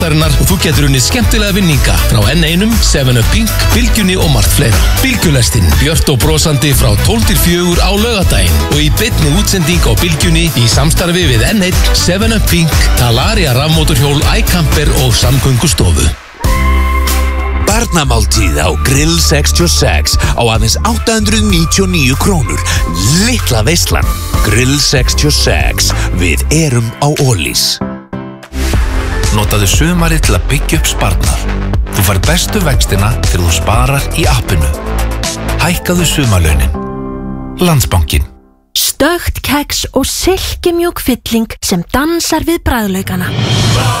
og þú getur unnið skemmtilega vinninga frá N1, 7up Pink, Bylgjunni og margt fleira. Bylgjulestin, björt og brosandi frá 12-4 á laugardaginn og í beinni útsending á Bylgjunni í samstarfi við N1, 7up Pink, Talaria rafmótorhjól, iCamper og samgöngustofu. Barnamáltíð á Grill 66 á aðeins 899 krónur. Litla veislan. Grill 66. Við erum á Ólís. Notaðu sumarið til að byggja upp sparnað. Þú fær bestu vextina þegar þú sparar í appinu. Hækkaðu sumarlaunin. Landsbankinn. Stökkt keks og silkimjúk fylling sem dansar við bragðlaukana.